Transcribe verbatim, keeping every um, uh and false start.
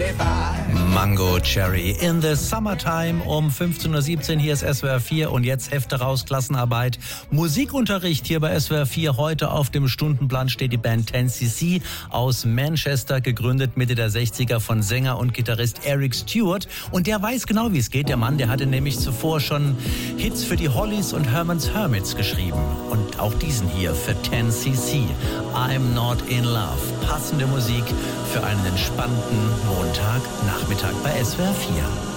Mango Cherry in the Summertime um fünfzehn Uhr siebzehn. Hier ist S W R vier und jetzt Hefte raus, Klassenarbeit. Musikunterricht hier bei S W R vier. Heute auf dem Stundenplan steht die Band ten C C aus Manchester, gegründet Mitte der sechziger von Sänger und Gitarrist Eric Stewart. Und der weiß genau, wie es geht. Der Mann, der hatte nämlich zuvor schon Hits für die Hollies und Herman's Hermits geschrieben. Und auch diesen hier für ten C C. I'm Not in Love. Passende Musik für einen entspannten Montagnachmittag bei S W R vier.